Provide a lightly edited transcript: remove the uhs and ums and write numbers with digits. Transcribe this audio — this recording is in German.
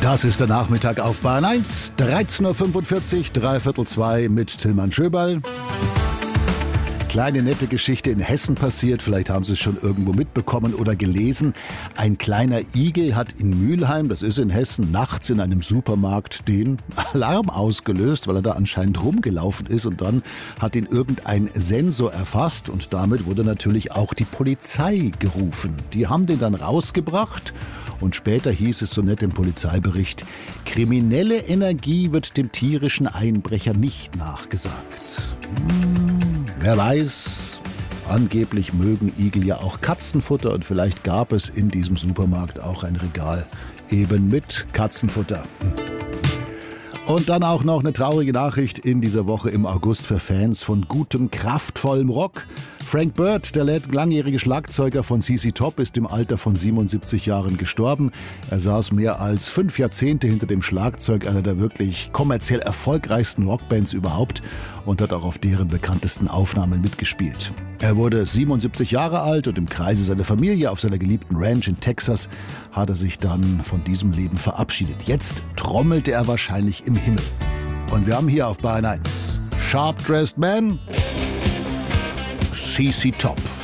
Das ist der Nachmittag auf Bahn 1, 13.45 Uhr, 13:45 mit Tillmann Schöberl. Kleine nette Geschichte in Hessen passiert, vielleicht haben Sie es schon irgendwo mitbekommen oder gelesen. Ein kleiner Igel hat in Mülheim, das ist in Hessen, nachts in einem Supermarkt den Alarm ausgelöst, weil er da anscheinend rumgelaufen ist, und dann hat ihn irgendein Sensor erfasst und damit wurde natürlich auch die Polizei gerufen. Die haben den dann rausgebracht. Und später hieß es so nett im Polizeibericht, kriminelle Energie wird dem tierischen Einbrecher nicht nachgesagt. Wer weiß, angeblich mögen Igel ja auch Katzenfutter und vielleicht gab es in diesem Supermarkt auch ein Regal eben mit Katzenfutter. Und dann auch noch eine traurige Nachricht in dieser Woche im August für Fans von gutem, kraftvollem Rock. Frank Bird, der langjährige Schlagzeuger von ZZ Top, ist im Alter von 77 Jahren gestorben. Er saß mehr als 5 Jahrzehnte hinter dem Schlagzeug einer der wirklich kommerziell erfolgreichsten Rockbands überhaupt und hat auch auf deren bekanntesten Aufnahmen mitgespielt. Er wurde 77 Jahre alt und im Kreise seiner Familie auf seiner geliebten Ranch in Texas hat er sich dann von diesem Leben verabschiedet. Jetzt trommelte er wahrscheinlich im Himmel. Und wir haben hier auf Bahn 1 Sharp Dressed Man, ZZ Top.